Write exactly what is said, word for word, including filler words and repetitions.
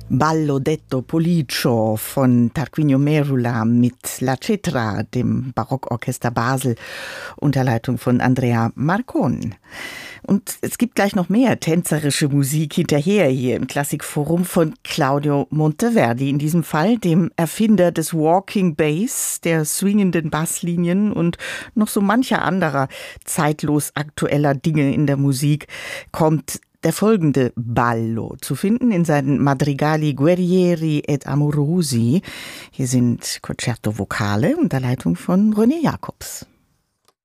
Ballo detto Policio von Tarquinio Merula mit La Cetra, dem Barockorchester Basel, unter Leitung von Andrea Marcon. Und es gibt gleich noch mehr tänzerische Musik hinterher hier im Klassikforum von Claudio Monteverdi. In diesem Fall dem Erfinder des Walking Bass, der swingenden Basslinien und noch so mancher anderer zeitlos aktueller Dinge in der Musik kommt der folgende Ballo zu finden in seinen Madrigali Guerrieri et Amorosi. Hier sind Concerto Vocale unter Leitung von René Jacobs.